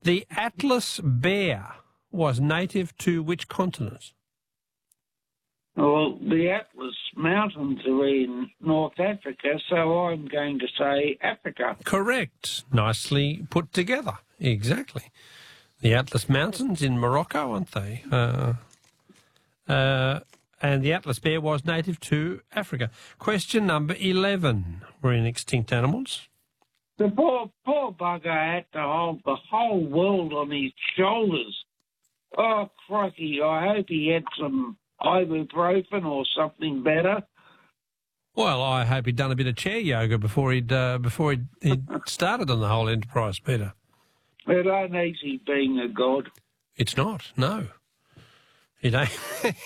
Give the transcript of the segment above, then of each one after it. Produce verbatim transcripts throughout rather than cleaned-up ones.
The Atlas bear was native to which continent? Well, the Atlas Mountains are in North Africa, so I'm going to say Africa. Correct. Nicely put together. Exactly. The Atlas Mountains in Morocco, aren't they? Uh, uh, and the Atlas bear was native to Africa. Question number eleven. We're in extinct animals. The poor, poor bugger had to hold the whole world on his shoulders. Oh, crikey, I hope he had some ibuprofen or something better. Well, I hope he'd done a bit of chair yoga before he'd uh, before he'd, he'd started on the whole enterprise, Peter. It ain't easy being a god. It's not, no. It ain't.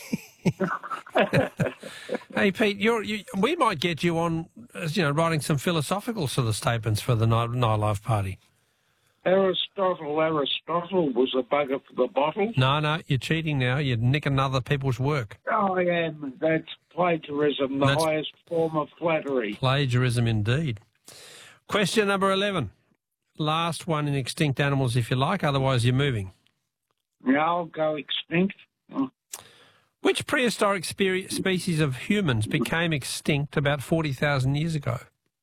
Hey, Pete, you're, you, we might get you on, you know, writing some philosophical sort of statements for the Night, night Life party. Aristotle, Aristotle was a bugger for the bottle. No, no, you're cheating now. You're nicking other people's work. I am. That's plagiarism, the That's highest form of flattery. Plagiarism indeed. Question number eleven. Last one in extinct animals, if you like, otherwise you're moving. Yeah, I'll go extinct. Oh. Which prehistoric spe- species of humans became extinct about forty thousand years ago?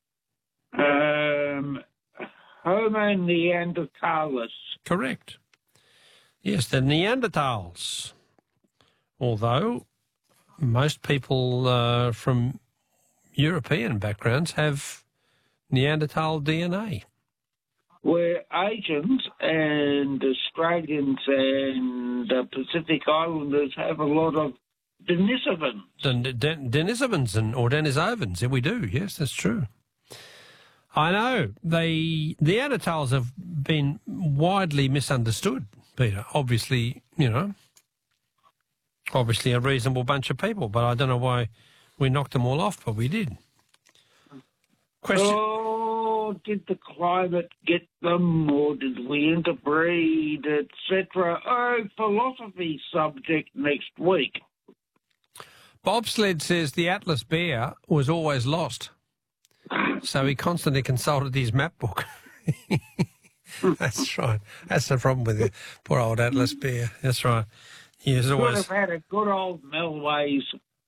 Um, Homo neanderthalis. Correct. Yes, the Neanderthals. Although most people uh, from European backgrounds have Neanderthal D N A. Where Asians and Australians and uh, Pacific Islanders have a lot of Denisovans. Den- Den- Denisovans and, or Denisovans, yeah, we do, yes, that's true. I know. They, the Neanderthals have been widely misunderstood, Peter. Obviously, you know, obviously a reasonable bunch of people, but I don't know why we knocked them all off, but we did. Question... Oh, did the climate get them, or did we interbreed, et cetera? Oh, philosophy subject next week. Bobsled says the Atlas bear was always lost, so he constantly consulted his map book. That's right. That's the problem with the poor old Atlas bear. That's right. He was always... Could have had a good old Melways.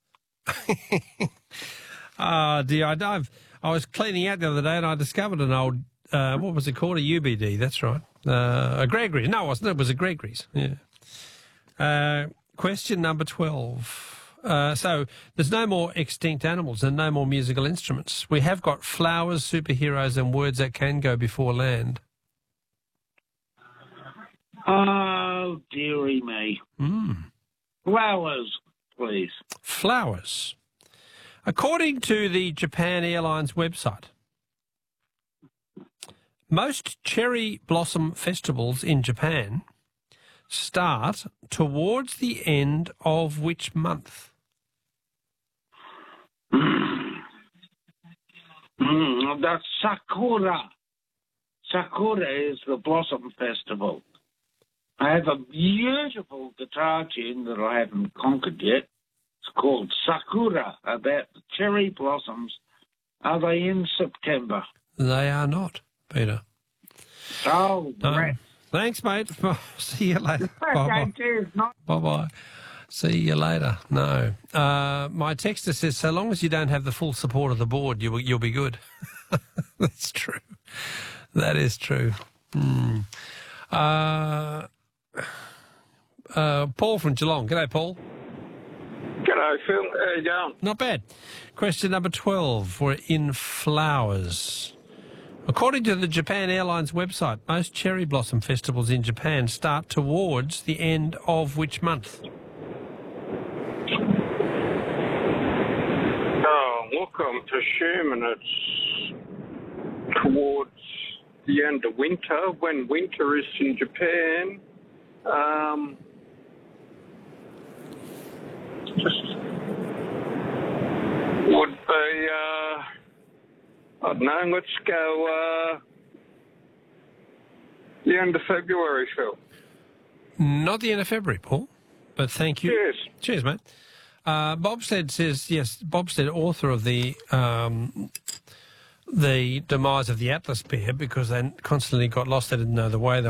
Ah, dear, I, I've, I was cleaning out the other day and I discovered an old, uh, what was it called? A U B D, that's right. Uh, a Gregory's. No, it wasn't. It was a Gregory's, yeah. Uh, question number twelve. Uh, so there's no more extinct animals and no more musical instruments. We have got flowers, superheroes and words that can go before land. Oh, dearie me. Mm. Flowers, please. Flowers. According to the Japan Airlines website, most cherry blossom festivals in Japan start towards the end of which month? Mm, that's Sakura. Sakura is the Blossom Festival. I have a beautiful guitar tune that I haven't conquered yet. It's called Sakura, about the cherry blossoms. Are they in September? They are not, Peter. Oh, No. great. Thanks, mate. See you later. Okay, Bye-bye. cheers. Not- Bye-bye. See you later. No. Uh, my texter says, so long as you don't have the full support of the board, you, you'll be good. That's true. That is true. Mm. Uh, uh, Paul from Geelong. G'day, Paul. G'day, Phil. How you going? Not bad. Question number twelve. We're in flowers. According to the Japan Airlines website, most cherry blossom festivals in Japan start towards the end of which month? Oh, look, I'm presuming it's towards the end of winter, when winter is in Japan. Um, just would be, uh, I don't know, let's go uh, the end of February, Phil. Not the end of February, Paul, but thank you. Cheers. Cheers, mate. Uh, Bobstead says, yes, Bobstead, author of the um, the demise of the Atlas bear, because they constantly got lost. They didn't know the way. They